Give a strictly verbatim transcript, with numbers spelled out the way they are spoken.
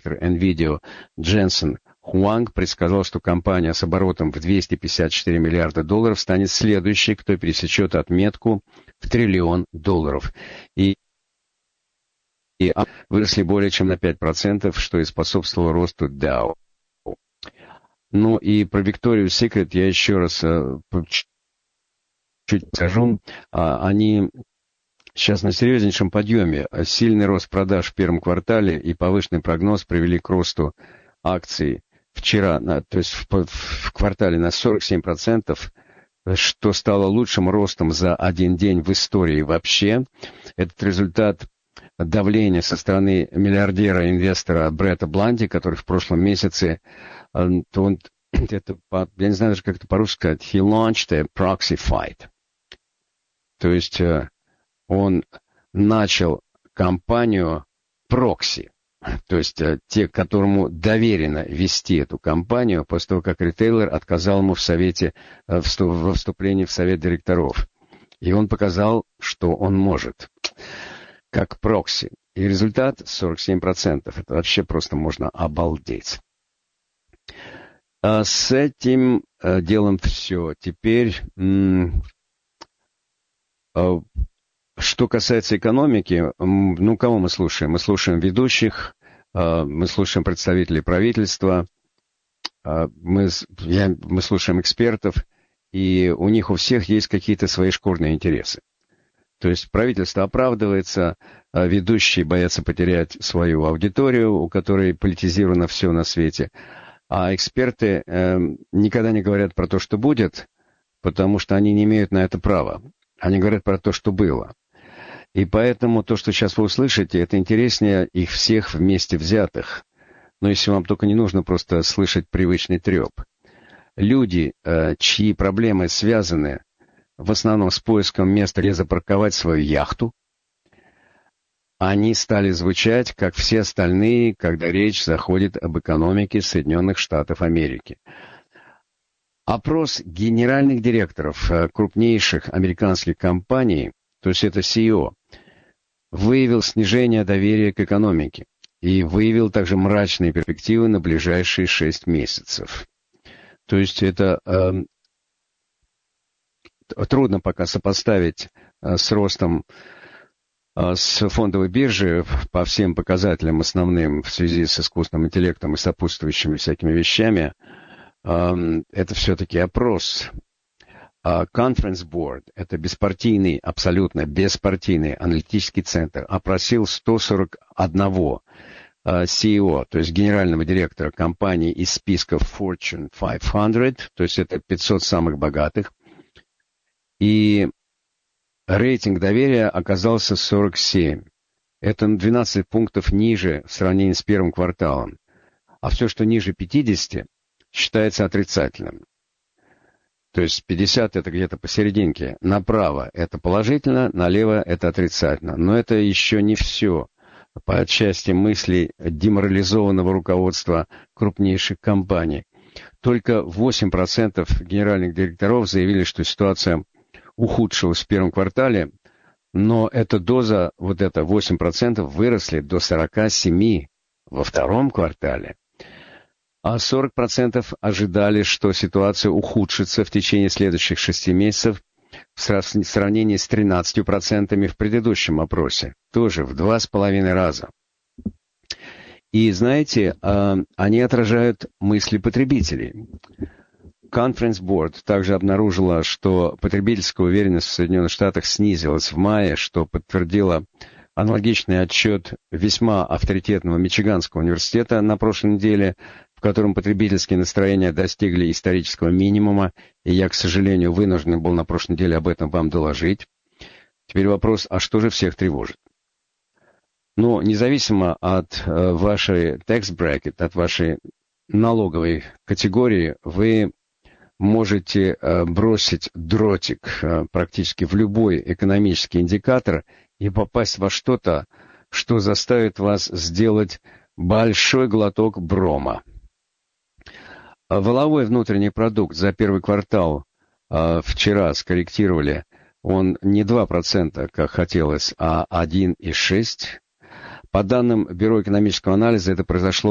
директор NVIDIA Дженсен Хуанг предсказал, что компания с оборотом в двести пятьдесят четыре миллиарда долларов станет следующей, кто пересечет отметку в триллион долларов. И, и выросли более чем на пять процентов, что и способствовало росту Dow. Ну и про Victoria's Secret я еще раз э, чуть скажу. А, они сейчас на серьезнейшем подъеме. Сильный рост продаж в первом квартале и повышенный прогноз привели к росту акций вчера, на, то есть в, в квартале на сорок семь процентов, что стало лучшим ростом за один день в истории вообще. Этот результат давления со стороны миллиардера-инвестора Бретта Бланди, который в прошлом месяце, то он, это, я не знаю даже, как это по-русски сказать, he launched a proxy fight. То есть он начал кампанию прокси, то есть те, которому доверено вести эту кампанию, после того, как ритейлер отказал ему в совете, во вступлении в совет директоров. И он показал, что он может, как прокси. И результат сорок семь процентов. Это вообще просто можно обалдеть. А с этим делом все. Теперь, что касается экономики, ну, кого мы слушаем? Мы слушаем ведущих, мы слушаем представителей правительства, мы, я, мы слушаем экспертов, и у них у всех есть какие-то свои шкурные интересы. То есть правительство оправдывается, ведущие боятся потерять свою аудиторию, у которой политизировано все на свете, а эксперты э, никогда не говорят про то, что будет, потому что они не имеют на это права. Они говорят про то, что было. И поэтому то, что сейчас вы услышите, это интереснее их всех вместе взятых. Но если вам только не нужно просто слышать привычный треп. Люди, э, чьи проблемы связаны в основном с поиском места, где запарковать свою яхту, они стали звучать, как все остальные, когда речь заходит об экономике Соединенных Штатов Америки. Опрос генеральных директоров крупнейших американских компаний, то есть это си и о, выявил снижение доверия к экономике и выявил также мрачные перспективы на ближайшие шесть месяцев. То есть это э, трудно пока сопоставить э, с ростом э, с фондовой биржи по всем показателям основным в связи с искусственным интеллектом и сопутствующими всякими вещами. Э, это все-таки опрос. Uh, Conference Board, это беспартийный, абсолютно беспартийный аналитический центр, опросил сто сорок один uh, си и о, то есть генерального директора компании из списка Fortune пятьсот, то есть это пятьсот самых богатых, и рейтинг доверия оказался сорок семь. Это на двенадцать пунктов ниже в сравнении с первым кварталом, а все, что ниже пятидесяти, считается отрицательным. То есть пятьдесят это где-то посерединке. Направо это положительно, налево это отрицательно. Но это еще не все. По части мыслей деморализованного руководства крупнейших компаний. Только восемь процентов генеральных директоров заявили, что ситуация ухудшилась в первом квартале, но эта доза, вот эта восемь процентов, выросли до сорок семь процентов во втором квартале. А сорок процентов ожидали, что ситуация ухудшится в течение следующих шести месяцев в сравнении с тринадцатью процентами в предыдущем опросе. Тоже в два с половиной раза. И знаете, они отражают мысли потребителей. Conference Board также обнаружила, что потребительская уверенность в Соединенных Штатах снизилась в мае, что подтвердило аналогичный отчет весьма авторитетного Мичиганского университета на прошлой неделе, в котором потребительские настроения достигли исторического минимума, и я, к сожалению, вынужден был на прошлой неделе об этом вам доложить. Теперь вопрос, а что же всех тревожит? Ну, независимо от э, вашей tax bracket, от вашей налоговой категории, вы можете э, бросить дротик э, практически в любой экономический индикатор и попасть во что-то, что заставит вас сделать большой глоток брома. Валовой внутренний продукт за первый квартал э, вчера скорректировали, он не два процента, как хотелось, а один и шесть процента. По данным Бюро экономического анализа, это произошло